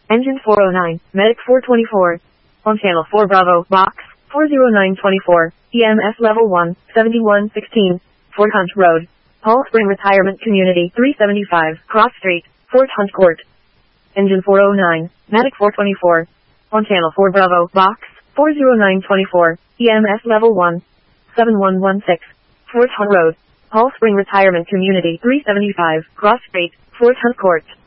Engine 409, Medic 424. On Channel 4 Bravo, Box 40924, EMS Level 1, 7116, Fort Hunt Road, Hall Spring Retirement Community 375, Cross Street, Fort Hunt Court. Engine 409, Medic 424. On Channel 4 Bravo, Box 40924, EMS Level 1, 7116, Fort Hunt Road, Hall Spring Retirement Community 375, Cross Street, Fort Hunt Court.